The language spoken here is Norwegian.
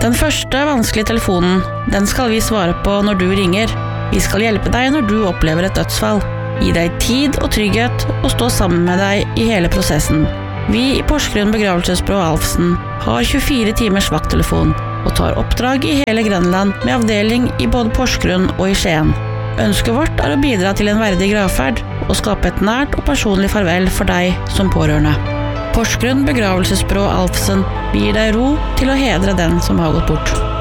Den første vanskelige telefonen, den skal vi svare på når du ringer. Vi skal hjelpe deg når du opplever et dødsfall. Gi deg tid og trygghet og stå sammen med deg i hele prosessen. Vi i Porsgrunn begravelsesbyrå Alfsen har 24 timers vakttelefon og tar oppdrag i hele Grenland med avdeling i både Porsgrunn og i Skien. Ønsket vårt er å bidra til en verdig gravferd og skape et nært og personlig farvel for deg som pårørende. Porsgrunn begravelsesbyrå Alfsen gir deg ro til å hedre den som har gått bort.